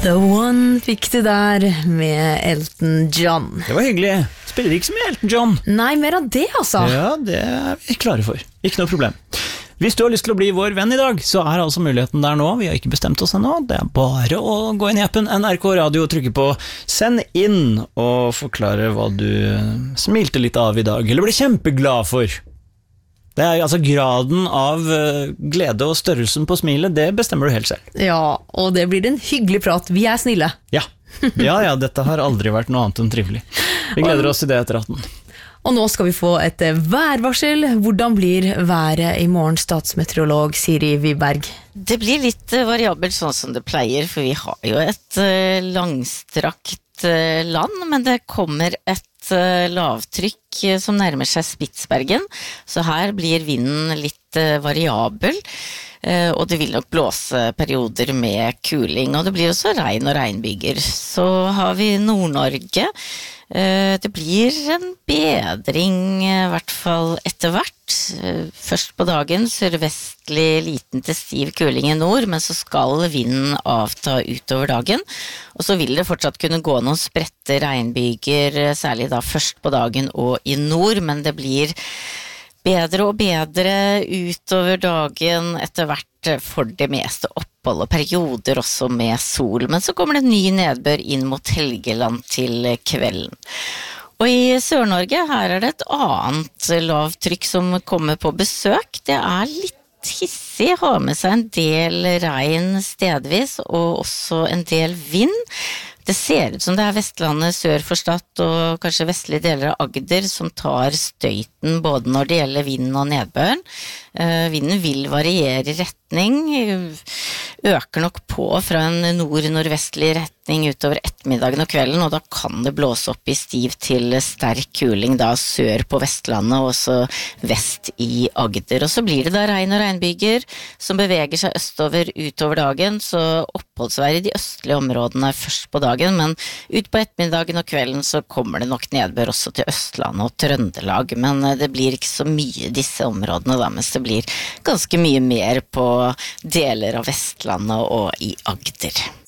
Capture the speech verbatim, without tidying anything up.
The One fikk du der med Elton John. Det var hyggelig. Spiller ikke så mye Elton John. Nei, mer av det altså. Ja, det er vi klare for. Ikke noe problem. Hvis du har lyst til å bli vår venn i dag, så er altså muligheten der nå. Vi har ikke bestemt oss ennå. Det er bare å gå inn i appen N R K Radio og trykke på send inn og forklare hva du smilte litt av i dag, eller ble kjempeglad for. Det er altså graden av glede og størrelsen på smilet, det bestemmer du helt selv. Ja, og det blir en hyggelig prat. Vi er snille. Ja, ja, ja dette har aldri vært noe annet enn trivelig. Vi gleder oss til det etter atten. Og nå skal vi få et værvarsel. Hvordan blir været i morgen, statsmeteorolog Siri Wiberg? Det blir litt variabelt sånn som det pleier, for vi har jo et langstrakt land, men det kommer et lavtrykk som nærmer seg Spitsbergen, så her blir vinden litt variabel, og det vil nok blåse perioder med kuling, og det blir også regn og regnbyger. Så har vi Nord-Norge. Det blir en bedring i hvert fall etter hvert. Først på dagen sørvestlig liten til stiv kuling i nord, men så skal vinden avta utover dagen. Og så vil det fortsatt kunne gå noen spredte regnbyger, særlig da først på dagen og i nord, men det blir bedre og bedre utover dagen etter hvert for det meste opphold og perioder også med sol, men så kommer det ny nedbør inn mot Helgeland til kvelden. Og i Sør-Norge her er det et annet lavtrykk som kommer på besøk. Det er litt hissig, har med seg en del regn stedvis og også en del vind. Det ser ut som det er Vestlandet sør for Stad og kanskje vestlige deler av Agder som tar støyten både når det gjelder vind og nedbøren. Uh, vinden vil variere i retning, øker nok på fra en nord-nordvestlig retning utover ettermiddagen og kvelden, og da kan det blåse opp i stiv til sterk kuling da sør på Vestlandet og også vest i Agder. Og så blir det da regn og regnbyger som beveger seg østover utover dagen, så oppholdsvær i de østlige områdene først på dagen, men ut på ettermiddagen og kvelden så kommer det nok nedbør også til Østlandet og Trøndelag, men det blir ikke så mye i disse områdene da, mens det blir ganske mye mer på deler av Vestlandet og i Agder.